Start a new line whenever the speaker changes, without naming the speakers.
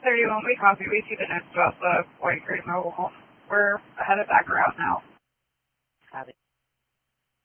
6:31 we copy. We see the notes about the white gray mobile home. We're headed back around now.
Copy.